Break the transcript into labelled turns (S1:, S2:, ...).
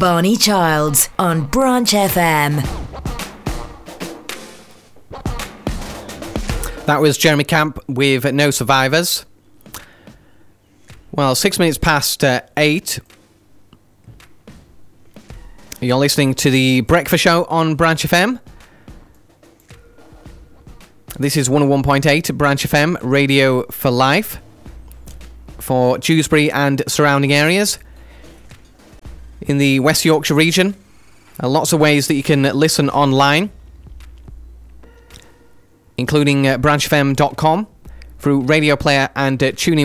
S1: Barney Childs on Branch FM.
S2: That was Jeremy Camp with No Survivors. Well, 6 minutes past 8. You're listening to the Breakfast Show on Branch FM. This is 101.8 Branch FM, Radio for Life, for Dewsbury and surrounding areas. In the West Yorkshire region, lots of ways that you can listen online, including branchfm.com, through Radio Player and TuneIn